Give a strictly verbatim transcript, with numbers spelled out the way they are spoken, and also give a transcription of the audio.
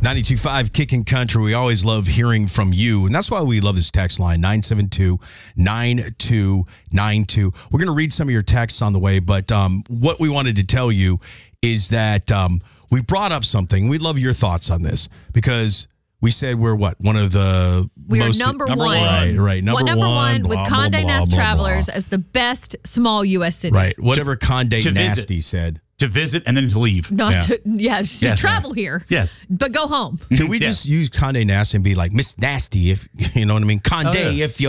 ninety-two point five Kicking Country. We always love hearing from you, and that's why we love this text line, nine seven two, nine two nine two. We're going to read some of your texts on the way, but um, what we wanted to tell you is that um, we brought up something. We'd love your thoughts on this because we said we're what? One of the we most... are number, number one. one. Right, right. Number, well, number one, one blah, with blah, Condé blah, Nast blah, Travelers blah. as the best small U S city. Right. Whatever Condé To Nasty visit. said. To visit and then to leave. Not Yeah. to, yeah, to Yes. travel here. Yeah. But go home. Can we Yeah. just use Condé Nasty and be like, Miss Nasty, if you know what I mean? Condé, Oh, yeah. if you